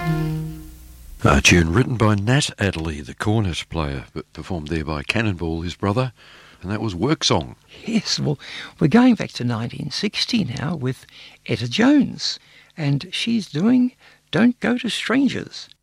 A tune written by Nat Adderley, the cornet player, but performed there by Cannonball, his brother, and that was Work Song. Yes, well, we're going back to 1960 now with Etta Jones, and she's doing Don't Go to Strangers.